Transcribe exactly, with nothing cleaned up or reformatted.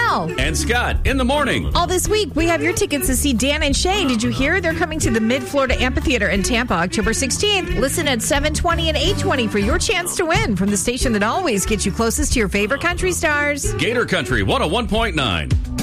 Al. And Scott in the morning. All this week, we have your tickets to see Dan and Shay. Did you hear? They're coming to the Mid-Florida Amphitheater in Tampa, October sixteenth. Listen at seven twenty and eight twenty for your chance to win from the station that always gets you closest to your favorite country stars. Gator Country one oh one point nine.